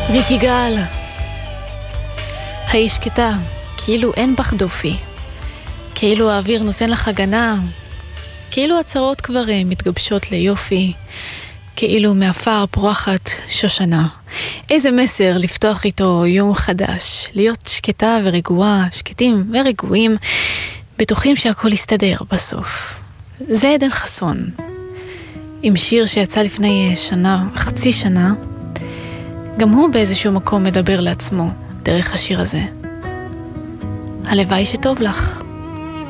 ריקי גל, היי שקטה, כאילו אין בך דופי, כאילו האוויר נותן לך הגנה, כאילו הצרות כבר מתגבשות ליופי, כאילו מאפר פורחת שושנה. איזה מסר לפתוח איתו יום חדש, להיות שקטה ורגועה, שקטים ורגועים, בטוחים שהכל יסתדר בסוף. זה עדן חסון, עם שיר שיצא לפני שנה, חצי שנה. גם הוא באיזשהו מקום מדבר לעצמו דרך השיר הזה. הלוואי שטוב לך.